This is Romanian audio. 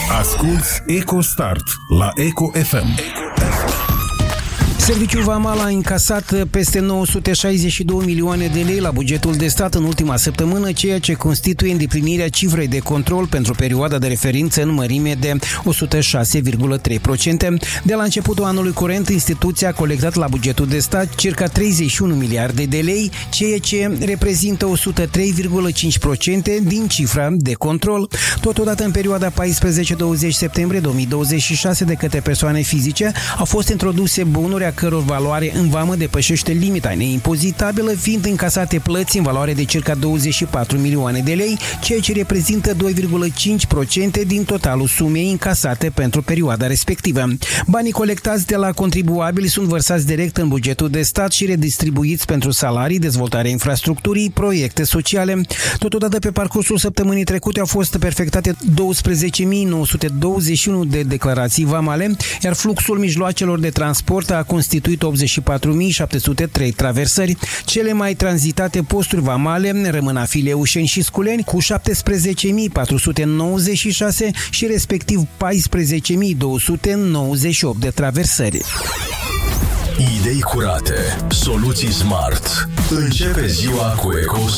Asculți EcoStart la Eco FM. Serviciul Vamal a încasat peste 962 milioane de lei la bugetul de stat în ultima săptămână, ceea ce constituie îndeplinirea cifrei de control pentru perioada de referință în mărime de 106,3%. De la începutul anului curent, instituția a colectat la bugetul de stat circa 31 miliarde de lei, ceea ce reprezintă 103,5% din cifra de control. Totodată, în perioada 14-20 septembrie 2026, de către persoane fizice, au fost introduse bunuri a căror valoare în vamă depășește limita neimpozitabilă, fiind încasate plăți în valoare de circa 24 milioane de lei, ceea ce reprezintă 2,5% din totalul sumei încasate pentru perioada respectivă. Banii colectați de la contribuabili sunt vărsați direct în bugetul de stat și redistribuiți pentru salarii, dezvoltarea infrastructurii, proiecte sociale. Totodată, pe parcursul săptămânii trecute au fost perfectate 12.921 de declarații vamale, iar fluxul mijloacelor de transport a constituit 84.703 traversări. Cele mai tranzitate posturi vamale rămân Afileu-Ușeni și Sculeni cu 17.496 și respectiv 14.298 de traversări. Idei curate, soluții smart. Începe ziua cu Eco